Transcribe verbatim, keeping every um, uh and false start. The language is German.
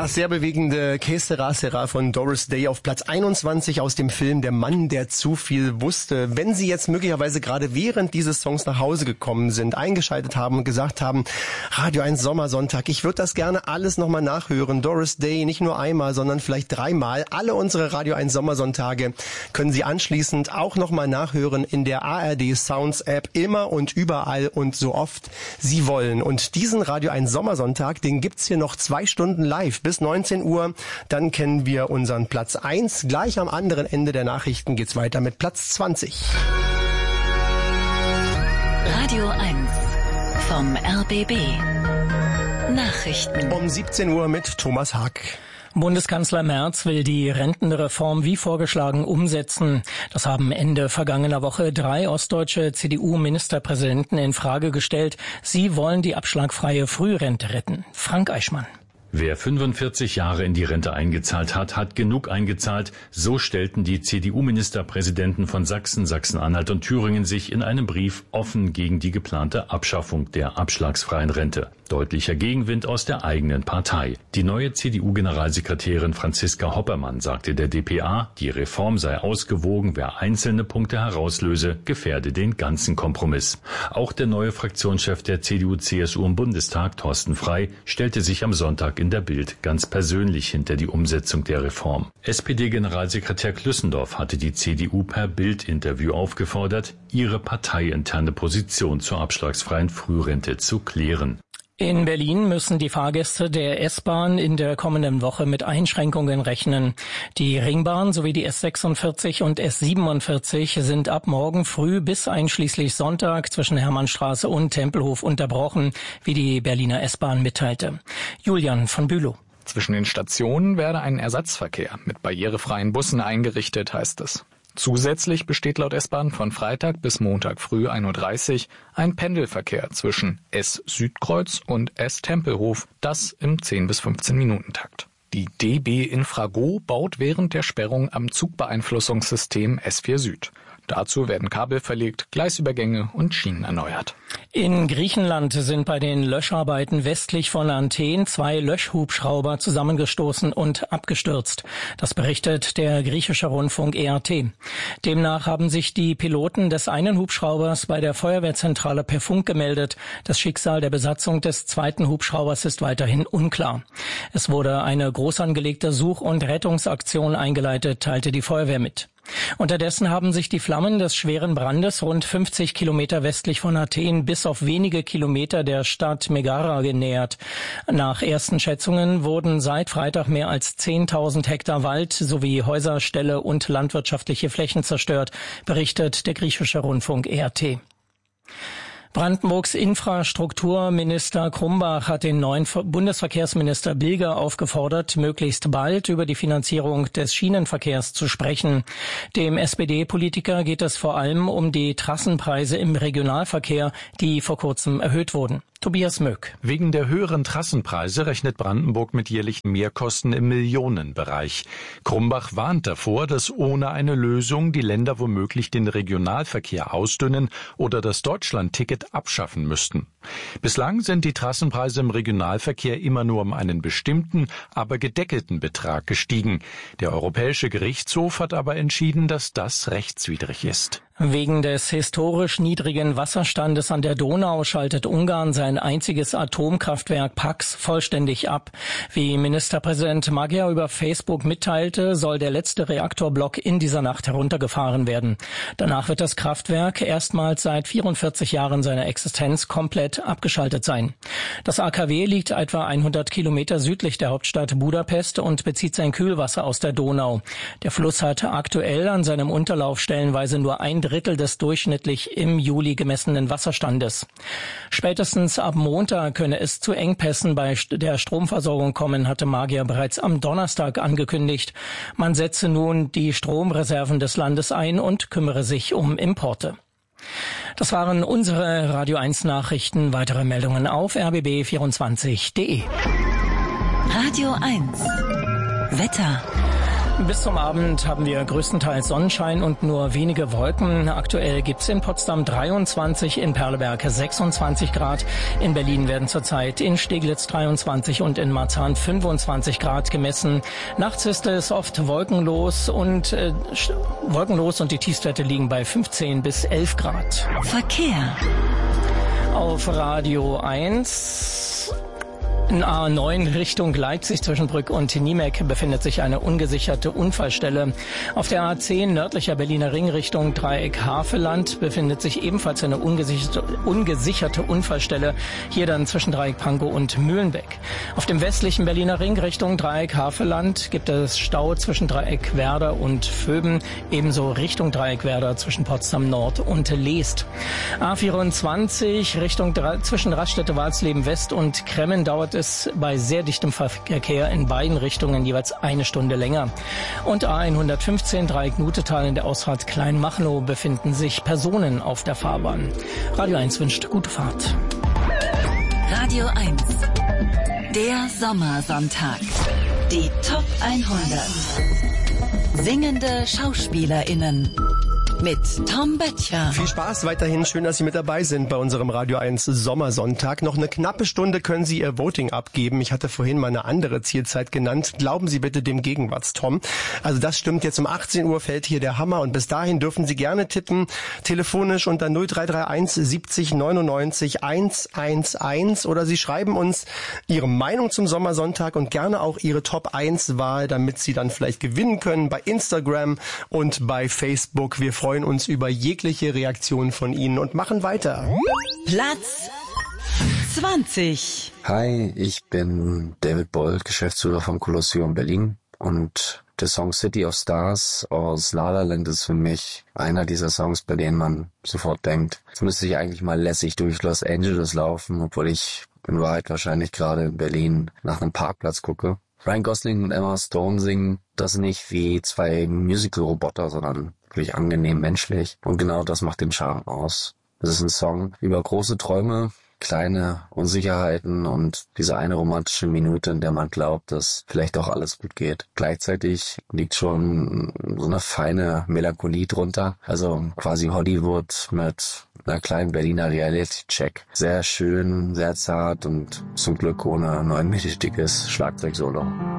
Das sehr bewegende Que sera sera von Doris Day auf Platz einundzwanzig aus dem Film Der Mann, der zu viel wusste. Wenn Sie jetzt möglicherweise gerade während dieses Songs nach Hause gekommen sind, eingeschaltet haben und gesagt haben, Radio eins Sommersonntag, ich würde das gerne alles nochmal nachhören. Doris Day nicht nur einmal, sondern vielleicht dreimal. Alle unsere Radio eins Sommersonntage können Sie anschließend auch nochmal nachhören in der A R D Sounds App, immer und überall und so oft Sie wollen. Und diesen Radio eins Sommersonntag, den gibt's hier noch zwei Stunden live bis neunzehn Uhr. Dann kennen wir unseren Platz eins. Gleich am anderen Ende der Nachrichten geht's weiter mit Platz zwanzig. Radio eins vom R B B. Nachrichten. Um siebzehn Uhr mit Thomas Haag. Bundeskanzler Merz will die Rentenreform wie vorgeschlagen umsetzen. Das haben Ende vergangener Woche drei ostdeutsche C D U-Ministerpräsidenten in Frage gestellt. Sie wollen die abschlagfreie Frührente retten. Frank Eichmann. Wer fünfundvierzig Jahre in die Rente eingezahlt hat, hat genug eingezahlt. So stellten die C D U-Ministerpräsidenten von Sachsen, Sachsen-Anhalt und Thüringen sich in einem Brief offen gegen die geplante Abschaffung der abschlagsfreien Rente. Deutlicher Gegenwind aus der eigenen Partei. Die neue C D U-Generalsekretärin Franziska Hoppermann sagte der D P A, die Reform sei ausgewogen, wer einzelne Punkte herauslöse, gefährde den ganzen Kompromiss. Auch der neue Fraktionschef der C D U C S U im Bundestag, Thorsten Frey, stellte sich am Sonntag in der Bild ganz persönlich hinter die Umsetzung der Reform. S P D-Generalsekretär Klüssendorf hatte die C D U per Bild-Interview aufgefordert, ihre parteiinterne Position zur abschlagsfreien Frührente zu klären. In Berlin müssen die Fahrgäste der S-Bahn in der kommenden Woche mit Einschränkungen rechnen. Die Ringbahn sowie die S sechsundvierzig und S siebenundvierzig sind ab morgen früh bis einschließlich Sonntag zwischen Hermannstraße und Tempelhof unterbrochen, wie die Berliner S-Bahn mitteilte. Julian von Bülow. Zwischen den Stationen werde ein Ersatzverkehr mit barrierefreien Bussen eingerichtet, heißt es. Zusätzlich besteht laut S-Bahn von Freitag bis Montag früh ein Uhr dreißig ein Pendelverkehr zwischen S Südkreuz und S Tempelhof, das im zehn bis fünfzehn Minuten Takt. Die D B Infrago baut während der Sperrung am Zugbeeinflussungssystem S vier Süd. Dazu werden Kabel verlegt, Gleisübergänge und Schienen erneuert. In Griechenland sind bei den Löscharbeiten westlich von Athen zwei Löschhubschrauber zusammengestoßen und abgestürzt. Das berichtet der griechische Rundfunk E R T. Demnach haben sich die Piloten des einen Hubschraubers bei der Feuerwehrzentrale per Funk gemeldet. Das Schicksal der Besatzung des zweiten Hubschraubers ist weiterhin unklar. Es wurde eine groß angelegte Such- und Rettungsaktion eingeleitet, teilte die Feuerwehr mit. Unterdessen haben sich die Flammen des schweren Brandes rund fünfzig Kilometer westlich von Athen bis auf wenige Kilometer der Stadt Megara genähert. Nach ersten Schätzungen wurden seit Freitag mehr als zehntausend Hektar Wald sowie Häuser, Ställe und landwirtschaftliche Flächen zerstört, berichtet der griechische Rundfunk E R T. Brandenburgs Infrastrukturminister Krumbach hat den neuen Bundesverkehrsminister Bilger aufgefordert, möglichst bald über die Finanzierung des Schienenverkehrs zu sprechen. Dem S P D-Politiker geht es vor allem um die Trassenpreise im Regionalverkehr, die vor kurzem erhöht wurden. Tobias Möck. Wegen der höheren Trassenpreise rechnet Brandenburg mit jährlichen Mehrkosten im Millionenbereich. Krumbach warnt davor, dass ohne eine Lösung die Länder womöglich den Regionalverkehr ausdünnen oder das Deutschlandticket abschaffen müssten. Bislang sind die Trassenpreise im Regionalverkehr immer nur um einen bestimmten, aber gedeckelten Betrag gestiegen. Der Europäische Gerichtshof hat aber entschieden, dass das rechtswidrig ist. Wegen des historisch niedrigen Wasserstandes an der Donau schaltet Ungarn sein einziges Atomkraftwerk Pax vollständig ab. Wie Ministerpräsident Magyar über Facebook mitteilte, soll der letzte Reaktorblock in dieser Nacht heruntergefahren werden. Danach wird das Kraftwerk erstmals seit vierundvierzig Jahren seiner Existenz komplett abgeschaltet sein. Das A K W liegt etwa hundert Kilometer südlich der Hauptstadt Budapest und bezieht sein Kühlwasser aus der Donau. Der Fluss hat aktuell an seinem Unterlauf stellenweise nur ein Drittel des durchschnittlich im Juli gemessenen Wasserstandes. Spätestens ab Montag könne es zu Engpässen bei der Stromversorgung kommen, hatte Magyar bereits am Donnerstag angekündigt. Man setze nun die Stromreserven des Landes ein und kümmere sich um Importe. Das waren unsere Radio eins Nachrichten. Weitere Meldungen auf r b b vierundzwanzig punkt d e. Radio eins Wetter. Bis zum Abend haben wir größtenteils Sonnenschein und nur wenige Wolken. Aktuell gibt's in Potsdam dreiundzwanzig, in Perleberg sechsundzwanzig Grad. In Berlin werden zurzeit in Steglitz dreiundzwanzig und in Marzahn fünfundzwanzig Grad gemessen. Nachts ist es oft wolkenlos und äh, wolkenlos und die Tiefstwerte liegen bei fünfzehn bis elf Grad. Verkehr. Auf Radio eins. In A neun Richtung Leipzig zwischen Brück und Niemek befindet sich eine ungesicherte Unfallstelle. Auf der A zehn nördlicher Berliner Ring Richtung Dreieck Havelland befindet sich ebenfalls eine ungesicherte, ungesicherte Unfallstelle. Hier dann zwischen Dreieck Pankow und Mühlenbeck. Auf dem westlichen Berliner Ring Richtung Dreieck Havelland gibt es Stau zwischen Dreieck Werder und Vöben. Ebenso Richtung Dreieck Werder zwischen Potsdam Nord und Leest. A vierundzwanzig Richtung zwischen Raststätte Walsleben West und Kremmen dauert es bei sehr dichtem Verkehr in beiden Richtungen jeweils eine Stunde länger. Und A hundertfünfzehn Dreieck Nutetal in der Ausfahrt Kleinmachnow befinden sich Personen auf der Fahrbahn. Radio eins wünscht gute Fahrt. Radio eins. Der Sommersonntag. Die Top hundert. Singende SchauspielerInnen. Mit Tom Böttcher. Viel Spaß weiterhin. Schön, dass Sie mit dabei sind bei unserem Radio eins Sommersonntag. Noch eine knappe Stunde können Sie Ihr Voting abgeben. Ich hatte vorhin mal eine andere Zielzeit genannt. Glauben Sie bitte dem Gegenwarts, Tom. Also das stimmt. Jetzt um achtzehn Uhr fällt hier der Hammer und bis dahin dürfen Sie gerne tippen. Telefonisch unter null drei drei eins siebzig neunundneunzig hundertelf oder Sie schreiben uns Ihre Meinung zum Sommersonntag und gerne auch Ihre Top eins Wahl, damit Sie dann vielleicht gewinnen können bei Instagram und bei Facebook. Wir freuen uns über jegliche Reaktion von Ihnen und machen weiter. Platz zwanzig. Hi, ich bin David Boll, Geschäftsführer vom Kolosseum Berlin und der Song City of Stars aus La La Land ist für mich einer dieser Songs, bei denen man sofort denkt, jetzt müsste ich eigentlich mal lässig durch Los Angeles laufen, obwohl ich in Wahrheit wahrscheinlich gerade in Berlin nach einem Parkplatz gucke. Ryan Gosling und Emma Stone singen das nicht wie zwei Musical-Roboter, sondern wirklich angenehm menschlich. Und genau das macht den Charme aus. Es ist ein Song über große Träume, kleine Unsicherheiten und diese eine romantische Minute, in der man glaubt, dass vielleicht auch alles gut geht. Gleichzeitig liegt schon so eine feine Melancholie drunter. Also quasi Hollywood mit einer kleinen Berliner Reality-Check. Sehr schön, sehr zart und zum Glück ohne neunminütiges Schlagzeug-Solo.